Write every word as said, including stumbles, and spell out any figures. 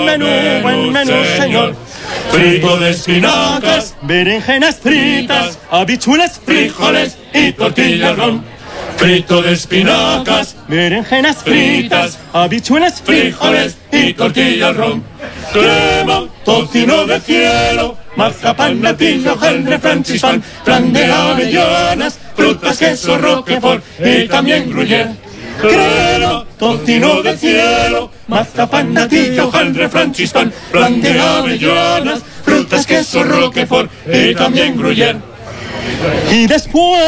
buen menú, buen menú, señor. Frito de espinacas, Berenjenas fritas, habichuelas frijoles y tortilla al ron. Frito de espinacas, berenjenas fritas, habichuelas frijoles y tortilla al ron. Crema, tocino de cielo, mazapán, natilla, hojaldre, francispan, flan de avellanas, frutas, queso, roquefort y también gruyère. Crema, tocino de cielo, mazapán, natilla, hojaldre, francispan, flan de avellanas, frutas, queso, roquefort y también gruyère. y después